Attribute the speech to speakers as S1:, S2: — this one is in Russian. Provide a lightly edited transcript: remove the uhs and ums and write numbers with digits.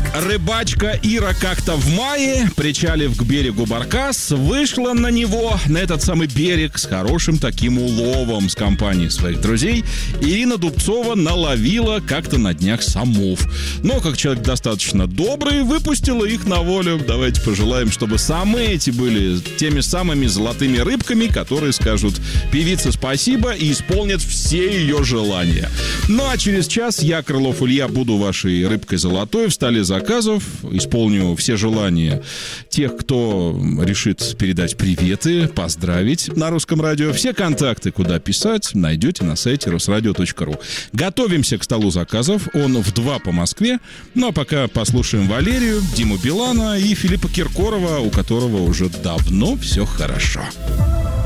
S1: Рыбачка Ира как-то в мае, причалив к берегу Баркас, вышла на него, на этот самый берег, с хорошим таким уловом с компанией своих друзей. Ирина Дубцова наловила как-то на днях самов. Но, как человек достаточно добрый, выпустила их на волю. Давайте пожелаем, чтобы самы эти были теми самыми золотыми рыбками, которые скажут певице спасибо и исполнят все ее желания. Ну а через час я, Крылов Илья, буду вашей рыбкой золотой в столе заказов. Исполню все желания тех, кто решит передать приветы, поздравить на Русском радио. Все контакты, куда писать, найдете на сайте русрадио.ру. Готовимся к столу заказов. Он в 2 по Москве. Ну а пока послушаем Валерию, Диму Билана и Филиппа Киркорова, у которого уже давно все хорошо.